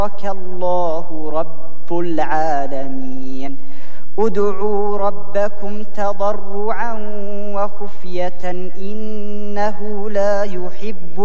الله رب العالمين ادعوا ربكم تضرعا وخفية إنه لا يحب